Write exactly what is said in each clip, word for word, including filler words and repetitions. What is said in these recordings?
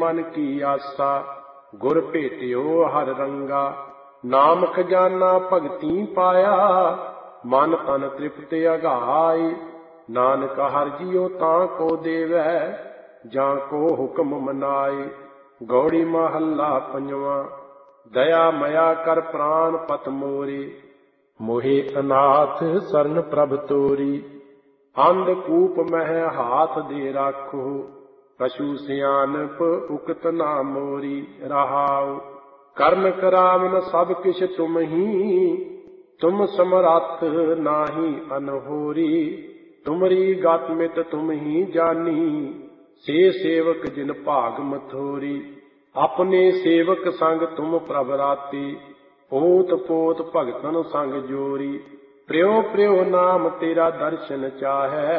मन की आसा, गुर भेटियो हर रंगा। नाम खजाना भगती पाया, मन तन तृप्त अघाई। नानक हर जियो तां को देवै, जां को हुक्म मनाए। गौड़ी महला पंजवा। दया मया कर प्राण पत मोरे, मोहे अनाथ सरन प्रभ तोरी। अंधकूप मह हाथ दे राखो, कछु सियानप उकत ना मोरी। रहाओ करन करावन सब किछ तुम ही, तुम समरथ नाही अनहोरी। तुमरी गत मित तुम ही जानी, से सेवक जिन भाग मथोरी। अपने सेवक संग तुम प्रभ राती, ओत पोत भगतन संग जोरी। प्रियो प्रियो नाम तेरा दर्शन चाहै,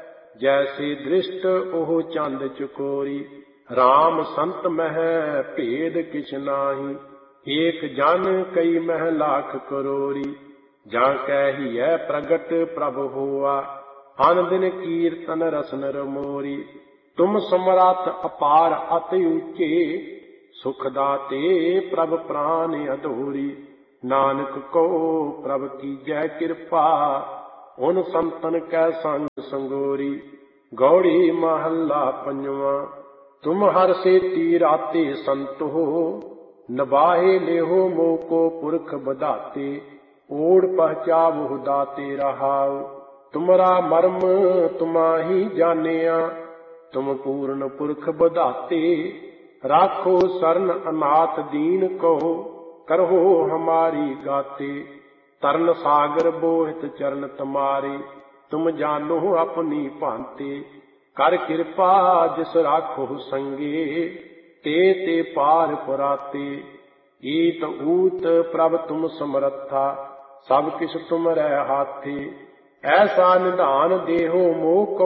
जैसे दृष्ट ओह चंद चकोरी। राम संत मह भेद किछ नाही, एक जन कई मह लाख करोरी। जां कहिए प्रगट प्रभ होआ, अन दिन कीर्तन रसन रमोरी। तुम समरथ अपार अति ऊंचे, सुख दाते प्रभ प्राण अधूरी। नानक को प्रभ की जय कृपा, उन संतन कै संग संगोरी। गौड़ी महला पंजवा। तुम हर से तीराते संत हो, नबाहे लेहो मोह को पुरख बधाते। ओढ़ पहचावो दाते रहाओ, तुमरा मर्म तुमाही जानिया। तुम पूर्ण पुरख बधाते, राखो शरण अनाथ दीन को। करहो हमारी गाते, तरन सागर बोहित चरण तुम्हारे। तुम जानो अपनी भांति, कर कृपा जिस राखो संगे। ते ते पार पुराते, ईत ऊत प्रभ तुम समरथा। सब किछ तुमरै हाथे, ऐसा निधान देहो मोह को।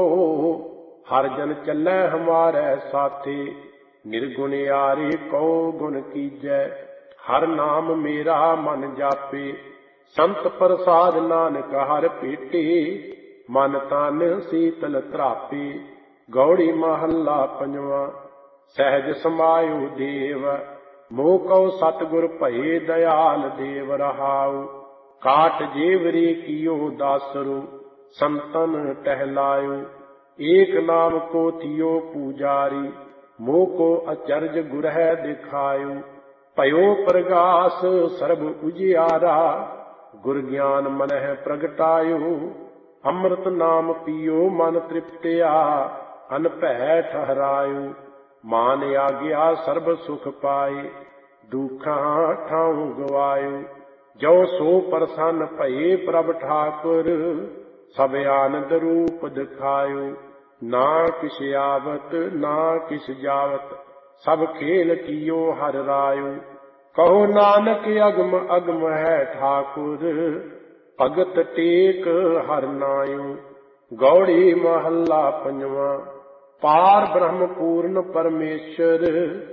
हर जन चलै हमारे साथे, निर्गुण यारे को गुण कीजै। हर नाम मेरा मन जापे, संत प्रसाद नानक हर पेटे। मन तन शीतल त्रापे। गौड़ी महला पंजवा। सहज समायो देव, मोह कौ सतगुर भये दयाल देव। रहाउ काट जेवरे कियो दासरो, संतन टहलायो। एक नाम को थियो पुजारी, मोह को अचरज गुरह दिखायो। भयो प्रगास सर्ब उजियारा, गुर ज्ञान मनह प्रगटायो। अमृत नाम पियो मन तृप्तिया, अन भय ठहरायो। मान आज्ञा सर्ब सुख पाए, दुखा ठाऊं गवायो। जो सो प्रसन्न भये प्रभ ठाकुर, सब आनंद रूप दिखायो। ना किस आवत ना किस जावत, सब खेल कियो हर रायो। कहो नानक अगम अगम है ठाकुर, भगत टेक हर नायो। गौड़ी महला पंजवा। पार ब्रह्म पूर्ण परमेश्वर,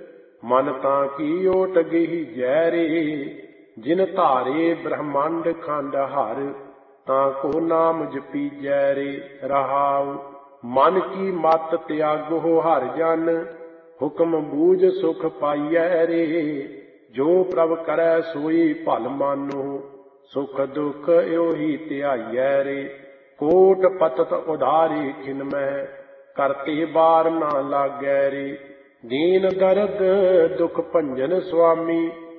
मन ताकी ओट गही जैरे। जिन धारे ब्रह्मांड खंड हर, ताको नाम जपीजै रे। रहाउ मन की मत त्यागो हर जन, हुक्म बूझ सुख पाइयै रे। जो प्रभ करै सोई भल मानो, सुख दुख एही ध्याइयै रे। कोट पतत उधारी खिनमै, करते बार ना लागै रे। दीन दर्द दुख भंजन स्वामी,